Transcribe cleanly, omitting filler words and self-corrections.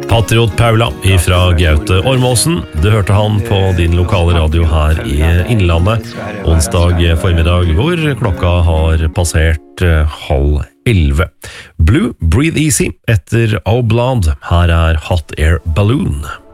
Patriot Paula ifra Gaute Ormåsen. Du hørte han på din lokale radio her i Innlandet onsdag formiddag, hvor klokka har passert 10:30. Blue, Breathe Easy etter Oblad. Her er Hot Air Balloon.